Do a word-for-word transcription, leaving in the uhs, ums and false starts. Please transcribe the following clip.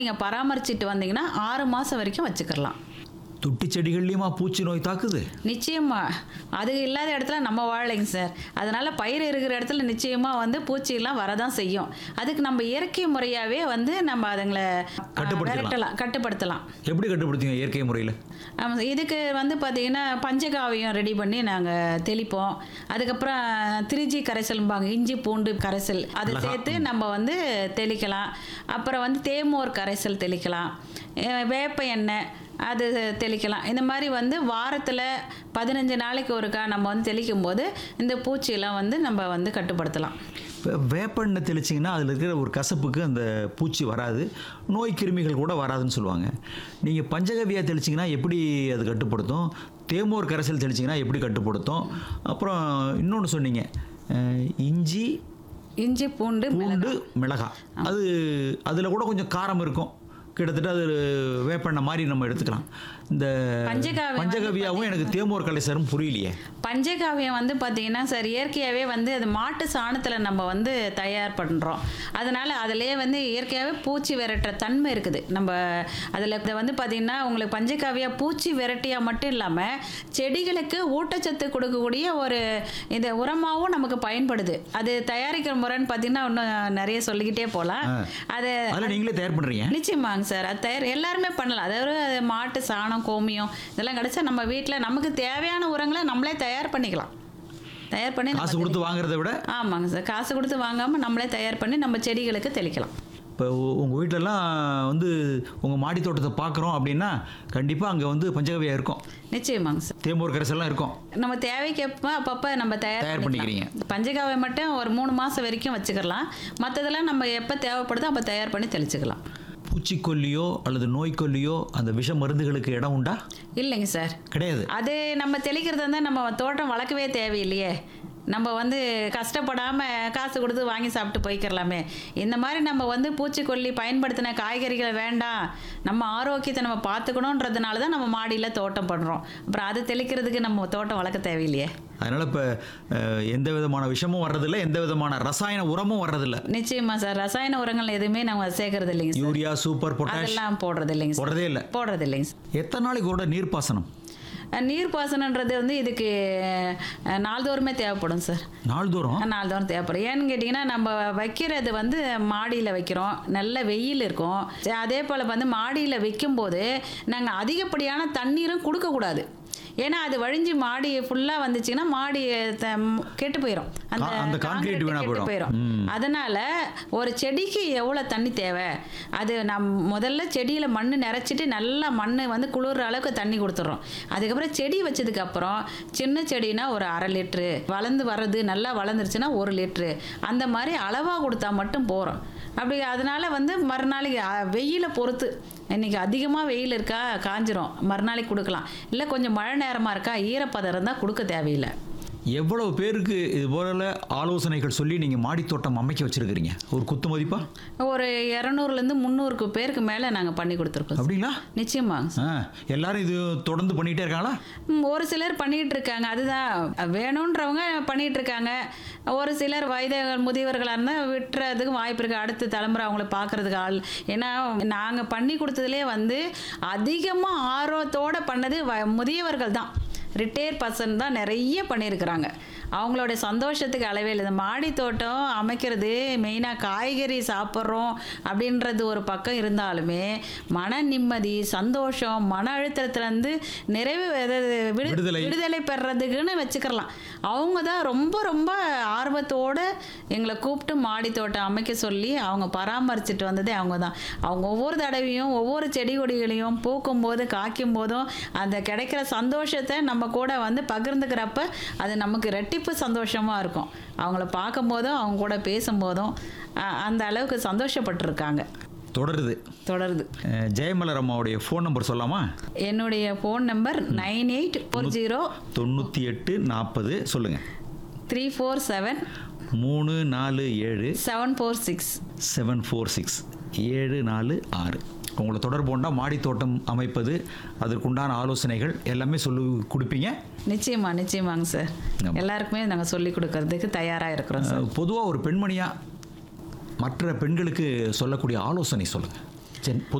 நீங்கள் பராமரிச்சுட்டு வந்தீங்கன்னா ஆறு மாதம் வரைக்கும் வச்சுக்கலாம். தொட்டி செடிகள்லையுமா பூச்சி நோய் தாக்குது? நிச்சயமா அது இல்லாத இடத்துல நம்ம வாழலைங்க சார். அதனால பயிர் இருக்கிற இடத்துல நிச்சயமா வந்து பூச்சியெல்லாம் வரதான் செய்யும். அதுக்கு நம்ம இயற்கை முறையாவே வந்து நம்ம அதுங்களை விரட்டலாம், கட்டுப்படுத்தலாம். எப்படி கட்டுப்படுத்துங்க இயற்கை முறையில்? இதுக்கு வந்து பார்த்தீங்கன்னா பஞ்சகாவியம் ரெடி பண்ணி நாங்கள் தெளிப்போம். அதுக்கப்புறம் திருச்சி கரைசல்பாங்க, இஞ்சி பூண்டு கரைசல் அதை சேர்த்து நம்ம வந்து தெளிக்கலாம். அப்புறம் வந்து தேமோர் கரைசல் தெளிக்கலாம், வேப்ப எண்ணெய் அது தெளிக்கலாம். இந்த மாதிரி வந்து வாரத்தில் பதினஞ்சு நாளைக்கு ஒருக்கா நம்ம வந்து தெளிக்கும் போது இந்த பூச்சியெல்லாம் வந்து நம்ம வந்து கட்டுப்படுத்தலாம். இப்போ வேப்பெண்ணெய் தெளிச்சிங்கன்னா அதில் இருக்கிற ஒரு கசப்புக்கு அந்த பூச்சி வராது, நோய் கிருமிகள் கூட வராதுன்னு சொல்லுவாங்க. நீங்கள் பஞ்சகவியா தெளிச்சிங்கன்னா எப்படி அது கட்டுப்படுத்தும்? தேமோர் கரைசல் தெளிச்சிங்கன்னா எப்படி கட்டுப்படுத்தும்? அப்புறம் இன்னொன்று சொன்னீங்க, இஞ்சி இஞ்சி பூண்டு பூண்டு மிளகாய், அது அதில் கூட கொஞ்சம் காரம் இருக்கும், கிட்டத்தட்ட அது வேப்பெண்ணெய் மாதிரி நம்ம எடுத்துக்கலாம். இந்த பஞ்சகவியாவும் எனக்கு தேமோர் கரைசலும் புரியலையே. பஞ்சகாவியம் வந்து பார்த்தீங்கன்னா சார் இயற்கையாகவே வந்து அது மாட்டு சாணத்தில் நம்ம வந்து தயார் பண்ணுறோம். அதனால் அதிலே வந்து இயற்கையாகவே பூச்சி விரட்டுற தன்மை இருக்குது. நம்ம அதில் இதை வந்து பார்த்திங்கன்னா உங்களுக்கு பஞ்சகாவியா பூச்சி விரட்டியாக மட்டும் இல்லாமல் செடிகளுக்கு ஊட்டச்சத்து கொடுக்கக்கூடிய ஒரு இந்த உரமாகவும் நமக்கு பயன்படுது. அது தயாரிக்கிற முறைன்னு பார்த்தீங்கன்னா இன்னும் நிறைய சொல்லிக்கிட்டே போகலாம். அது நீங்களே தயார் பண்ணுறீங்க? நிச்சயமாங்க சார், அது தயார் எல்லாருமே பண்ணலாம். அதாவது மாட்டு சாணம், கோமியம் இதெல்லாம் கிடைச்சா நம்ம வீட்டில் நமக்கு தேவையான உரங்களை நம்மளே தயார் பண்ணிக்கலாம். தயார் பண்ணி காசு கொடுத்து வாங்குறதை விட, ஆமாங்க சார், காசு கொடுத்து வாங்காமல் நம்மளே தயார் பண்ணி நம்ம செடிகளுக்கு தெளிக்கலாம். இப்போ உங்கள் வீட்டிலலாம் வந்து உங்கள் மாடி தோட்டத்தை பார்க்குறோம் அப்படின்னா கண்டிப்பாக அங்கே வந்து பஞ்சகவியா இருக்கும். நிச்சயமாங்க சார், தேமோர் கரைசல்லாம் இருக்கும். நம்ம தேவைக்கு எப்போ அப்பப்போ நம்ம தயார் தயார் பண்ணிக்கிறீங்க. பஞ்சகாவியை மட்டும் ஒரு மூணு மாதம் வரைக்கும் வச்சுக்கலாம். மற்றதெல்லாம் நம்ம எப்போ தேவைப்படுதோ அப்போ தயார் பண்ணி தெளிச்சுக்கலாம். பூச்சிக்கொல்லியோ அல்லது நோய்க்கொல்லியோ அந்த விஷ மருந்துகளுக்கு இடம் உண்டா? இல்லைங்க சார், கிடையாது. அது நம்ம தெளிக்கிறது வந்து நம்ம தோட்டம் வளர்க்கவே தேவையில்லையே. நம்ம வந்து கஷ்டப்படாமல் காசு கொடுத்து வாங்கி சாப்பிட்டு போய்க்கிறலாமே. இந்த மாதிரி நம்ம வந்து பூச்சிக்கொல்லி பயன்படுத்தின காய்கறிகளை வேண்டாம், நம்ம ஆரோக்கியத்தை நம்ம பார்த்துக்கணுன்றதுனால தான் நம்ம மாடியில் தோட்டம் பண்ணுறோம். அப்புறம் அது தெளிக்கிறதுக்கு நம்ம தோட்டம் வளர்க்க தேவையில்லையே. அதனால் இப்போ எந்த விதமான விஷமும் வர்றதில்லை, எந்த விதமான ரசாயன உரமும் வர்றதில்லை. நிச்சயமா சார், ரசாயன உரங்கள் எதுவுமே நம்ம சேர்க்கறது இல்லைங்க. யூரியா, சூப்பர் பொட்டாஷ் அதெல்லாம் போடுறது இல்லைங்க, போடுறதே இல்லை போடுறது இல்லைங்க. எத்தனை நாளைக்கு கூட நீர்ப்பாசனம்? நீர்ப்பாசனன்றது வந்து இதுக்கு நாள்தோறுமே தேவைப்படும் சார். நாள்தோறும் நாள்தோறும் தேவைப்படும். ஏன்னு கேட்டிங்கன்னா நம்ம வைக்கிறது வந்து மாடியில் வைக்கிறோம், நல்ல வெயில் இருக்கும். அதே போல் வந்து மாடியில் வைக்கும்போது நாங்கள் அதிகப்படியான தண்ணீரும் கொடுக்கக்கூடாது. ஏன்னா அது வழிஞ்சு மாடி ஃபுல்லாக வந்துச்சுன்னா மாடி கெட்டு போயிடும், அந்த கான்கிரீட் கெட்டு போயிடும். அதனால் ஒரு செடிக்கு எவ்வளோ தண்ணி தேவை, அது நம் முதல்ல செடியில் மண் நிறச்சிட்டு நல்லா மண் வந்து குளிர்ற அளவுக்கு தண்ணி கொடுத்துட்றோம். அதுக்கப்புறம் செடி வச்சதுக்கப்புறம் சின்ன செடினா ஒரு அரை லிட்ரு, வளர்ந்து வர்றது நல்லா வளர்ந்துருச்சுன்னா ஒரு லிட்ரு, அந்த மாதிரி அளவாக கொடுத்தா மட்டும் போகிறோம். அப்படி அதனால வந்து மறுநாளைக்கு வெயிலை பொறுத்து, இன்றைக்கி அதிகமாக வெயில் இருக்கா காஞ்சிரும், மறுநாளைக்கு கொடுக்கலாம். இல்லை கொஞ்சம் மழை நேரமாக இருக்கா ஈரப்பதம் இருந்தால் கொடுக்க தேவையில்லை. எவ்வளவு பேருக்கு இது போல ஆலோசனைகள் சொல்லி நீங்கள் மாடி தோட்டம் அமைக்க வச்சிருக்கிறீங்க? ஒரு குத்து மதிப்பா ஒரு இரநூறுலேருந்து முந்நூறுக்கு பேருக்கு மேலே நாங்கள் பண்ணி கொடுத்துருக்கோம். அப்படிங்களா? நிச்சயமாக. எல்லாரும் இது தொடர்ந்து பண்ணிகிட்டே இருக்காங்களா? ஒரு சிலர் பண்ணிகிட்டு இருக்காங்க, அதுதான் வேணுன்றவங்க பண்ணிகிட்டு இருக்காங்க. ஒரு சிலர் வயது முதியவர்களாக இருந்தால் விட்டுறதுக்கு வாய்ப்பு இருக்குது, அடுத்த தலைமுறை அவங்கள பார்க்குறதுக்கு ஆள். ஏன்னா நாங்கள் பண்ணி கொடுத்ததுலேயே வந்து அதிகமாக ஆர்வத்தோடு பண்ணது வ முதியவர்கள் தான், ரிட்டையர் பர்சன் தான் நிறைய பண்ணியிருக்கிறாங்க. அவங்களோட சந்தோஷத்துக்கு அளவே இல்லை. இந்த மாடி தோட்டம் அமைக்கிறது மெயினாக காய்கறி சாப்பிட்றோம் அப்படின்றது ஒரு பக்கம் இருந்தாலுமே மன நிம்மதி, சந்தோஷம், மன அழுத்தத்துலேருந்து நிறைவு விடுதலை விடுதலை பெறதுக்குன்னு வச்சுக்கலாம். அவங்க தான் ரொம்ப ரொம்ப ஆர்வத்தோடு எங்களை கூப்பிட்டு மாடி தோட்டம் அமைக்க சொல்லி அவங்க பராமரிச்சுட்டு வந்ததே அவங்க தான். அவங்க ஒவ்வொரு தடவையும் ஒவ்வொரு செடி கொடிகளையும் பூக்கும் போது காய்க்கும் போதும் அந்த கிடைக்கிற சந்தோஷத்தை நம்ம கூட வந்து பகிர்ந்துக்கிறப்ப அது நமக்கு ரெட்டி சந்தோஷமா இருக்கும். அவங்கள பார்க்கும் போதும் அவங்க கூட பேசும்போதும் அந்த அளவுக்கு சந்தோஷப்பட்டிருக்காங்க. தொடருது தொடருது ஜெயமலர் அம்மாவுடைய ஃபோன் நம்பர் சொல்லாமா? என்னுடைய phone number nine eight four zero தொண்ணூற்றி எட்டு நாற்பது சொல்லுங்க. த்ரீ ஃபோர் செவன் மூணு நாலு ஏழு seven four six seven four six ஏழு நாலு ஆறு. உங்களை தொடர்பு கொண்டா மாடி தோட்டம் அமைப்பது, அதற்குண்டான ஆலோசனைகள் எல்லாமே சொல்லி கொடுப்பீங்க? நிச்சயமா நிச்சயமாங்க சார், எல்லாருக்குமே நாங்கள் சொல்லி கொடுக்கறதுக்கு தயாராக இருக்கிறோம் சார். பொதுவாக ஒரு பெண்மணியாக மற்ற பெண்களுக்கு சொல்லக்கூடிய ஆலோசனை சொல்லுங்கள். சரி